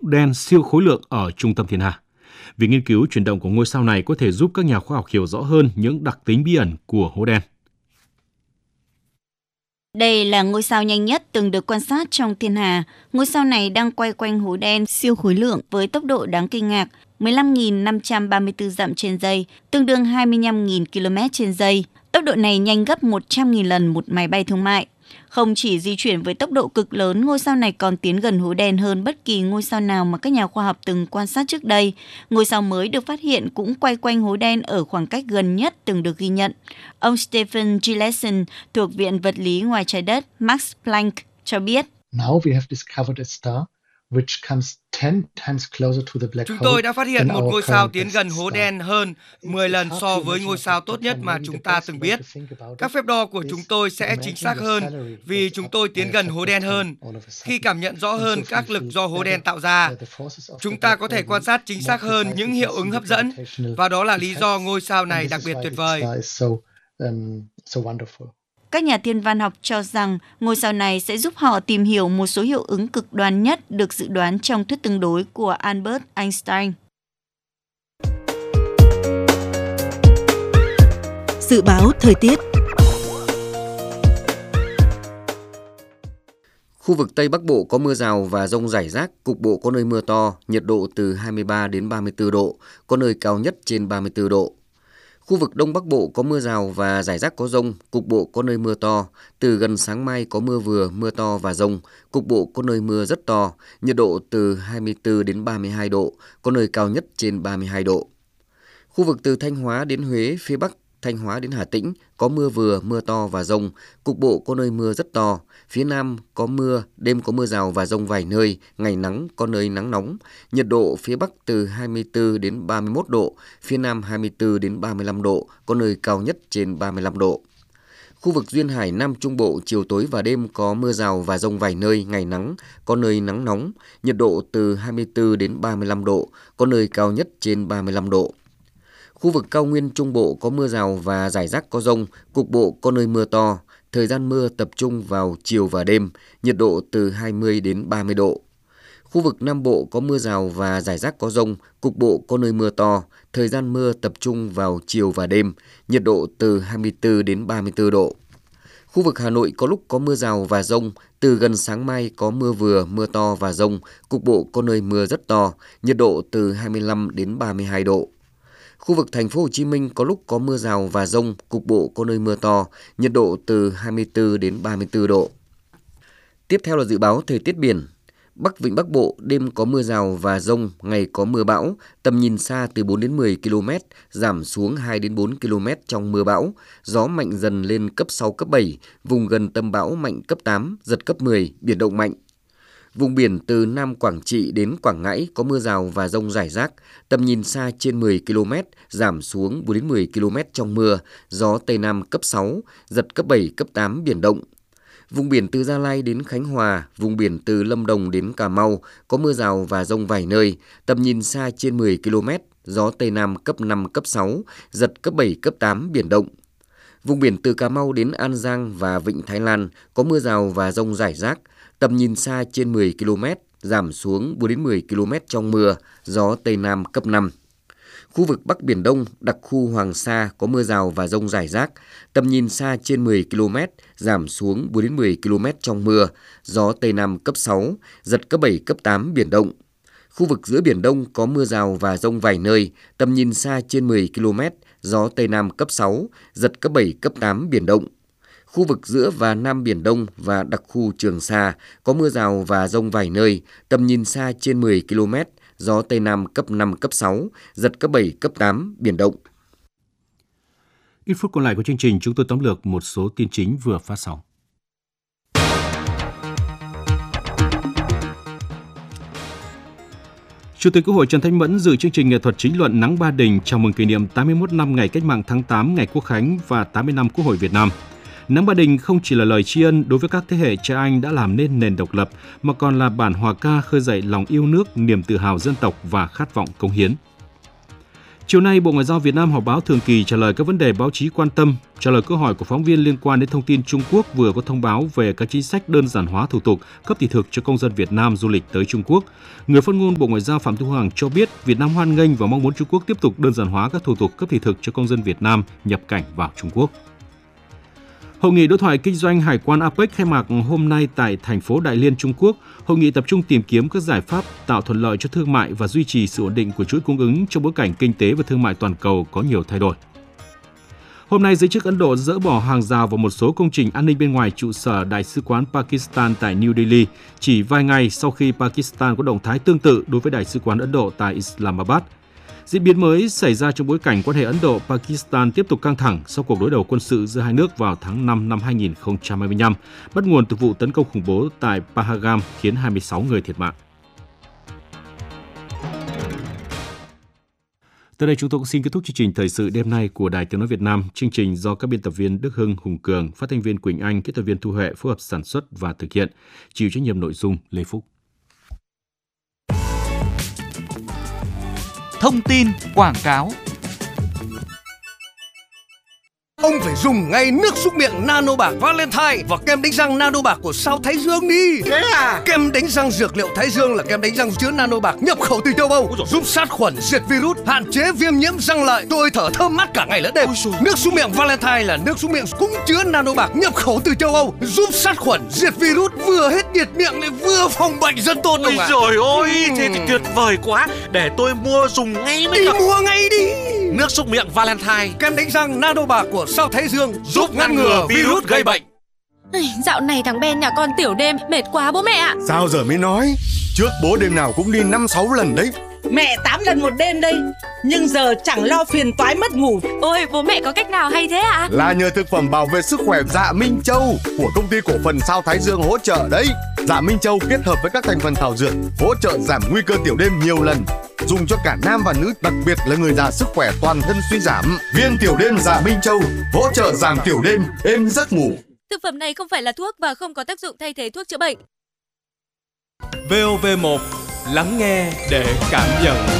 đen siêu khối lượng ở trung tâm thiên hà. Việc nghiên cứu chuyển động của ngôi sao này có thể giúp các nhà khoa học hiểu rõ hơn những đặc tính bí ẩn của hố đen. Đây là ngôi sao nhanh nhất từng được quan sát trong thiên hà. Ngôi sao này đang quay quanh hố đen siêu khối lượng với tốc độ đáng kinh ngạc 15.534 dặm trên giây, tương đương 25.000 km trên giây. Tốc độ này nhanh gấp 100.000 lần một máy bay thương mại. Không chỉ di chuyển với tốc độ cực lớn, ngôi sao này còn tiến gần hố đen hơn bất kỳ ngôi sao nào mà các nhà khoa học từng quan sát trước đây. Ngôi sao mới được phát hiện cũng quay quanh hố đen ở khoảng cách gần nhất từng được ghi nhận. Ông Stephen Gillespie thuộc Viện Vật lý ngoài trái đất Max Planck cho biết. Chúng tôi đã phát hiện một ngôi sao tiến gần hố đen hơn 10 lần so với ngôi sao tốt nhất mà chúng ta từng biết. Các phép đo của chúng tôi sẽ chính xác hơn vì chúng tôi tiến gần hố đen hơn. Khi cảm nhận rõ hơn các lực do hố đen tạo ra, chúng ta có thể quan sát chính xác hơn những hiệu ứng hấp dẫn, và đó là lý do ngôi sao này đặc biệt tuyệt vời. Các nhà thiên văn học cho rằng ngôi sao này sẽ giúp họ tìm hiểu một số hiệu ứng cực đoan nhất được dự đoán trong thuyết tương đối của Albert Einstein. Dự báo thời tiết. Khu vực Tây Bắc Bộ có mưa rào và dông rải rác, cục bộ có nơi mưa to, nhiệt độ từ 23 đến 34 độ, có nơi cao nhất trên 34 độ. Khu vực Đông Bắc Bộ có mưa rào và rải rác có dông, cục bộ có nơi mưa to. Từ gần sáng mai có mưa vừa, mưa to và dông, cục bộ có nơi mưa rất to, nhiệt độ từ 24 đến 32 độ, có nơi cao nhất trên 32 độ. Khu vực từ Thanh Hóa đến Huế, phía Bắc, Thanh Hóa đến Hà Tĩnh có mưa vừa, mưa to và dông, cục bộ có nơi mưa rất to. Phía Nam có mưa, đêm có mưa rào và dông vài nơi, ngày nắng, có nơi nắng nóng. Nhiệt độ phía Bắc từ 24 đến 31 độ, phía Nam 24 đến 35 độ, có nơi cao nhất trên 35 độ. Khu vực duyên hải Nam Trung Bộ chiều tối và đêm có mưa rào và dông vài nơi, ngày nắng, có nơi nắng nóng. Nhiệt độ từ 24 đến 35 độ, có nơi cao nhất trên 35 độ. Khu vực cao nguyên Trung Bộ có mưa rào và rải rác có dông, cục bộ có nơi mưa to. Thời gian mưa tập trung vào chiều và đêm, nhiệt độ từ 20 đến 30 độ. Khu vực Nam Bộ có mưa rào và rải rác có dông, cục bộ có nơi mưa to. Thời gian mưa tập trung vào chiều và đêm, nhiệt độ từ 24 đến 34 độ. Khu vực Hà Nội có lúc có mưa rào và dông, từ gần sáng mai có mưa vừa, mưa to và dông, cục bộ có nơi mưa rất to, nhiệt độ từ 25 đến 32 độ. Khu vực Thành phố Hồ Chí Minh có lúc có mưa rào và dông, cục bộ có nơi mưa to, nhiệt độ từ 24 đến 34 độ. Tiếp theo là dự báo thời tiết biển. Bắc Vịnh Bắc Bộ đêm có mưa rào và dông, ngày có mưa bão, tầm nhìn xa từ 4 đến 10 km, giảm xuống 2 đến 4 km trong mưa bão, gió mạnh dần lên cấp 6, cấp 7, vùng gần tâm bão mạnh cấp 8, giật cấp 10, biển động mạnh. Vùng biển từ Nam Quảng Trị đến Quảng Ngãi có mưa rào và dông rải rác, tầm nhìn xa trên 10 km, giảm xuống 4 đến 10 km trong mưa, gió Tây Nam cấp 6, giật cấp 7, cấp 8, biển động. Vùng biển từ Gia Lai đến Khánh Hòa, vùng biển từ Lâm Đồng đến Cà Mau có mưa rào và dông vài nơi, tầm nhìn xa trên 10 km, gió Tây Nam cấp 5, cấp 6, giật cấp 7, cấp 8, biển động. Vùng biển từ Cà Mau đến An Giang và Vịnh Thái Lan có mưa rào và dông rải rác, tầm nhìn xa trên 10 km, giảm xuống 4 đến 10 km trong mưa, gió Tây Nam cấp 5. Khu vực Bắc Biển Đông, đặc khu Hoàng Sa có mưa rào và dông rải rác, tầm nhìn xa trên 10 km, giảm xuống 4 đến 10 km trong mưa, gió Tây Nam cấp 6, giật cấp 7, cấp 8, biển động. Khu vực giữa Biển Đông có mưa rào và dông vài nơi, tầm nhìn xa trên 10 km, gió Tây Nam cấp 6, giật cấp 7, cấp 8, biển động. Khu vực giữa và Nam Biển Đông và đặc khu Trường Sa có mưa rào và dông vài nơi, tầm nhìn xa trên 10 km, gió Tây Nam cấp 5, cấp 6, giật cấp 7, cấp 8, biển động. Ít phút còn lại của chương trình, chúng tôi tóm lược một số tin chính vừa phát sóng. Chủ tịch Quốc hội Trần Thanh Mẫn dự chương trình nghệ thuật chính luận Nắng Ba Đình chào mừng kỷ niệm 81 năm Ngày Cách mạng tháng 8, Ngày Quốc khánh và 80 năm Quốc hội Việt Nam. Nắng Ba Đình không chỉ là lời tri ân đối với các thế hệ cha anh đã làm nên nền độc lập, mà còn là bản hòa ca khơi dậy lòng yêu nước, niềm tự hào dân tộc và khát vọng cống hiến. Chiều nay, Bộ Ngoại giao Việt Nam họp báo thường kỳ trả lời các vấn đề báo chí quan tâm, trả lời câu hỏi của phóng viên liên quan đến thông tin Trung Quốc vừa có thông báo về các chính sách đơn giản hóa thủ tục cấp thị thực cho công dân Việt Nam du lịch tới Trung Quốc. Người phát ngôn Bộ Ngoại giao Phạm Thu Hằng cho biết Việt Nam hoan nghênh và mong muốn Trung Quốc tiếp tục đơn giản hóa các thủ tục cấp thị thực cho công dân Việt Nam nhập cảnh vào Trung Quốc. Hội nghị đối thoại kinh doanh hải quan APEC khai mạc hôm nay tại thành phố Đại Liên, Trung Quốc. Hội nghị tập trung tìm kiếm các giải pháp tạo thuận lợi cho thương mại và duy trì sự ổn định của chuỗi cung ứng trong bối cảnh kinh tế và thương mại toàn cầu có nhiều thay đổi. Hôm nay, giới chức Ấn Độ dỡ bỏ hàng rào và một số công trình an ninh bên ngoài trụ sở Đại sứ quán Pakistan tại New Delhi, chỉ vài ngày sau khi Pakistan có động thái tương tự đối với Đại sứ quán Ấn Độ tại Islamabad. Diễn biến mới xảy ra trong bối cảnh quan hệ Ấn Độ-Pakistan tiếp tục căng thẳng sau cuộc đối đầu quân sự giữa hai nước vào tháng 5 năm 2025, bắt nguồn từ vụ tấn công khủng bố tại Pahalgam khiến 26 người thiệt mạng. Tới đây chúng tôi cũng xin kết thúc chương trình thời sự đêm nay của Đài Tiếng nói Việt Nam. Chương trình do các biên tập viên Đức Hưng, Hùng Cường, phát thanh viên Quỳnh Anh, kỹ thuật viên Thu Huệ phối hợp sản xuất và thực hiện, chịu trách nhiệm nội dung Lê Phúc. Thông tin quảng cáo. Ông phải dùng ngay nước súc miệng Nano Bạc Valentine và kem đánh răng Nano Bạc của sao Thái Dương đi. Thế à? Kem đánh răng dược liệu Thái Dương là kem đánh răng chứa Nano Bạc nhập khẩu từ châu Âu, giúp sát khuẩn, diệt virus, hạn chế viêm nhiễm răng lợi. Tôi thở thơm mát cả ngày lẫn đêm. Nước súc miệng Valentine là nước súc miệng cũng chứa Nano Bạc nhập khẩu từ châu Âu, giúp sát khuẩn, diệt virus, vừa hết nhiệt miệng lại vừa phòng bệnh rất tốt. Ôi trời ơi, thế thì tuyệt vời quá. Để tôi mua dùng ngay mới được. Đi mua ngay đi. Nước súc miệng Valentine, kem đánh răng Nano Bạc của sao Thái Dương giúp ngăn ngừa virus gây bệnh. Dạo này thằng Ben nhà con tiểu đêm mệt quá bố mẹ ạ. Sao giờ mới nói? Trước bố đêm nào cũng đi 5-6 lần đấy. Mẹ 8 lần một đêm đây. Nhưng giờ chẳng lo phiền toái mất ngủ. Ôi bố mẹ có cách nào hay thế ạ? Là nhờ thực phẩm bảo vệ sức khỏe Dạ Minh Châu của công ty cổ phần Sao Thái Dương hỗ trợ đấy. Dạ Minh Châu kết hợp với các thành phần thảo dược hỗ trợ giảm nguy cơ tiểu đêm nhiều lần, dùng cho cả nam và nữ, đặc biệt là người già sức khỏe toàn thân suy giảm. Viên tiểu đêm Dạ Minh Châu hỗ trợ giảm tiểu đêm, êm giấc ngủ. Thực phẩm này không phải là thuốc và không có tác dụng thay thế thuốc chữa bệnh. VOV1, lắng nghe để cảm nhận.